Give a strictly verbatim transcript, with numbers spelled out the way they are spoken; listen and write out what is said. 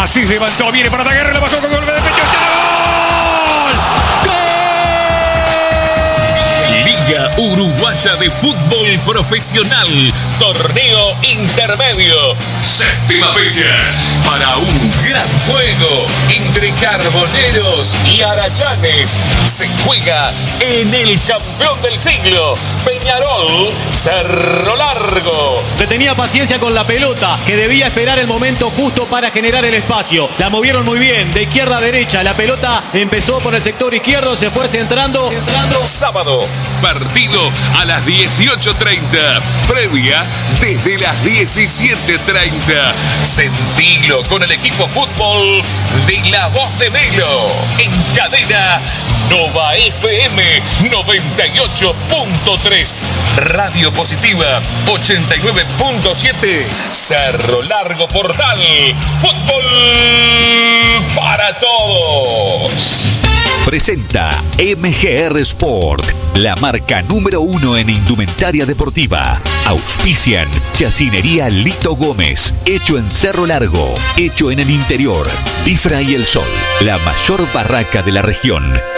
Asís levantó, viene para Taguerre, lo bajó con golpe de pecho. Liga Uruguaya de Fútbol Profesional, torneo intermedio, séptima fecha, para un gran juego entre Carboneros y Arayanes. Se juega en el campeón del siglo, Peñarol Cerro Largo. Que tenía paciencia con la pelota, que debía esperar el momento justo para generar el espacio. La movieron muy bien, de izquierda a derecha. La pelota empezó por el sector izquierdo, se fue centrando. centrando. Sábado, partido a las dieciocho treinta. Previa desde las diecisiete treinta. Sentilo con el equipo fútbol de La Voz de Melo. En cadena Nova F M noventa y ocho punto tres. Radio Positiva ochenta y nueve punto siete. Cerro Largo Portal. Fútbol para todos. Presenta M G R Sport, la marca número uno en indumentaria deportiva. Auspician Chacinería Lito Gómez, hecho en Cerro Largo, hecho en el interior. Difra y El Sol, la mayor barraca de la región.